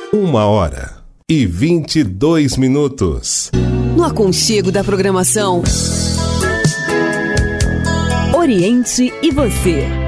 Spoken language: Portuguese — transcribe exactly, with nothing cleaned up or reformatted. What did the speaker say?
Uma hora e vinte e dois minutos. No aconchego da programação Oriente e Você.